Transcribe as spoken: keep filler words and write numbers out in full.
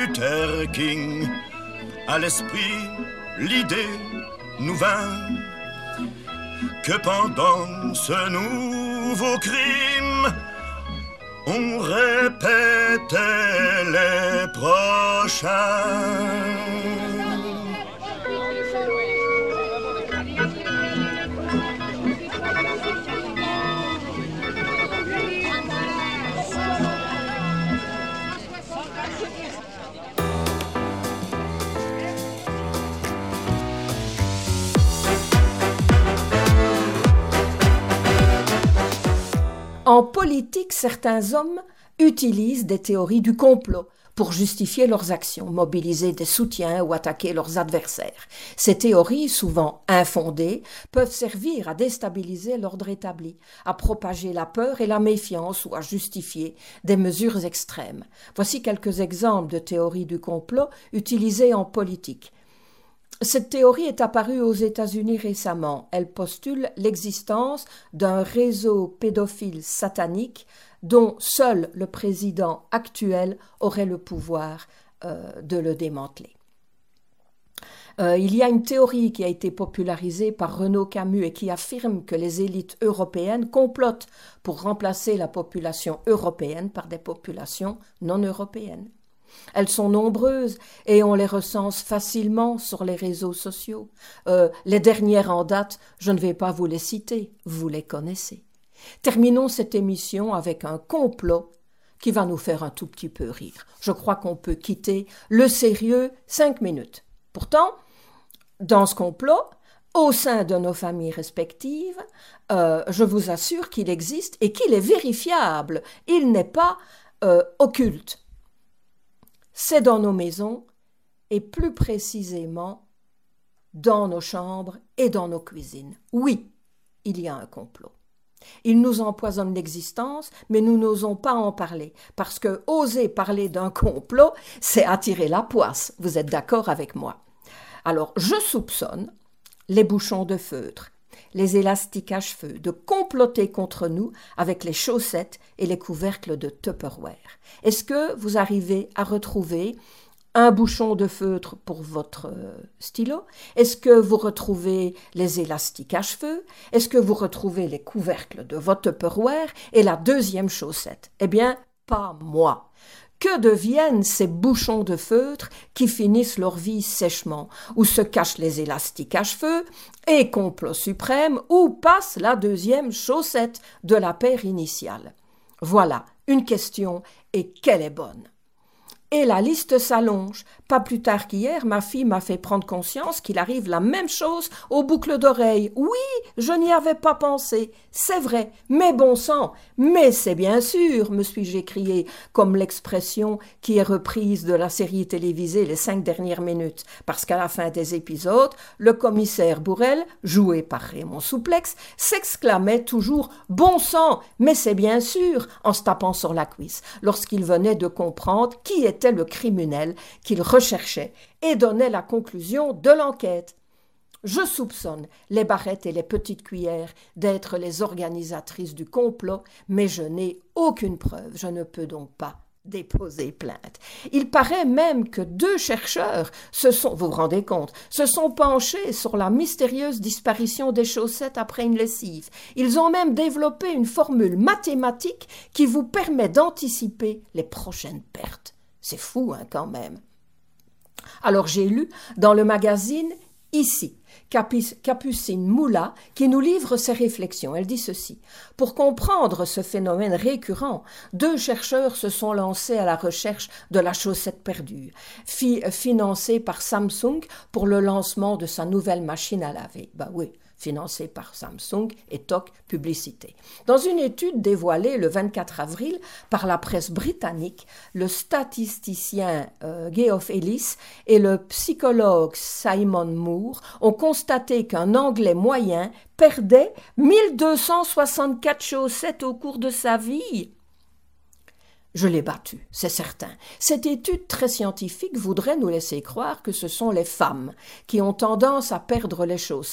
Luther King, à l'esprit, l'idée nous vint que pendant ce nouveau crime, on répétait les prochains. En politique, certains hommes utilisent des théories du complot pour justifier leurs actions, mobiliser des soutiens ou attaquer leurs adversaires. Ces théories, souvent infondées, peuvent servir à déstabiliser l'ordre établi, à propager la peur et la méfiance ou à justifier des mesures extrêmes. Voici quelques exemples de théories du complot utilisées en politique. Cette théorie est apparue aux États-Unis récemment. Elle postule l'existence d'un réseau pédophile satanique dont seul le président actuel aurait le pouvoir euh, de le démanteler. Euh, il y a une théorie qui a été popularisée par Renaud Camus et qui affirme que les élites européennes complotent pour remplacer la population européenne par des populations non européennes. Elles sont nombreuses et on les recense facilement sur les réseaux sociaux. Euh, les dernières en date, je ne vais pas vous les citer, vous les connaissez. Terminons cette émission avec un complot qui va nous faire un tout petit peu rire. Je crois qu'on peut quitter le sérieux cinq minutes. Pourtant, dans ce complot, au sein de nos familles respectives, euh, je vous assure qu'il existe et qu'il est vérifiable. Il n'est pas euh, occulte. C'est dans nos maisons et plus précisément dans nos chambres et dans nos cuisines. Oui, il y a un complot. Il nous empoisonne l'existence, mais nous n'osons pas en parler, parce que oser parler d'un complot, c'est attirer la poisse. Vous êtes d'accord avec moi? Alors, je soupçonne les bouchons de feutre, les élastiques à cheveux, de comploter contre nous avec les chaussettes et les couvercles de Tupperware. Est-ce que vous arrivez à retrouver un bouchon de feutre pour votre euh, stylo? Est-ce que vous retrouvez les élastiques à cheveux? Est-ce que vous retrouvez les couvercles de votre Tupperware et la deuxième chaussette? Eh bien, pas moi. Que deviennent ces bouchons de feutre qui finissent leur vie sèchement, où se cachent les élastiques à cheveux et, complot suprême, où passe la deuxième chaussette de la paire initiale? Voilà une question, et qu'elle est bonne. Et la liste s'allonge. Pas plus tard qu'hier, ma fille m'a fait prendre conscience qu'il arrive la même chose aux boucles d'oreilles. Oui, je n'y avais pas pensé. C'est vrai, mais bon sang, mais c'est bien sûr, me suis-je écrié, comme l'expression qui est reprise de la série télévisée Les cinq dernières minutes. Parce qu'à la fin des épisodes, le commissaire Bourrel, joué par Raymond Souplex, s'exclamait toujours « Bon sang, mais c'est bien sûr !» en se tapant sur la cuisse, lorsqu'il venait de comprendre qui était le criminel qu'il recherchait et donnait la conclusion de l'enquête. Je soupçonne les barrettes et les petites cuillères d'être les organisatrices du complot, mais je n'ai aucune preuve. Je ne peux donc pas déposer plainte. Il paraît même que deux chercheurs se sont, vous vous rendez compte, se sont penchés sur la mystérieuse disparition des chaussettes après une lessive. Ils ont même développé une formule mathématique qui vous permet d'anticiper les prochaines pertes. C'est fou, hein, quand même. Alors j'ai lu dans le magazine Ici, Capucine Moula, qui nous livre ses réflexions. Elle dit ceci. Pour comprendre ce phénomène récurrent, deux chercheurs se sont lancés à la recherche de la chaussette perdue, fi- financée par Samsung pour le lancement de sa nouvelle machine à laver. Bah oui, financée par Samsung et T O C Publicité. Dans une étude dévoilée le vingt-quatre avril par la presse britannique, le statisticien euh, Geoff Ellis et le psychologue Simon Moore ont constaté qu'un Anglais moyen perdait mille deux cent soixante-quatre chaussettes au cours de sa vie. Je l'ai battu, c'est certain. Cette étude très scientifique voudrait nous laisser croire que ce sont les femmes qui ont tendance à perdre les chaussettes.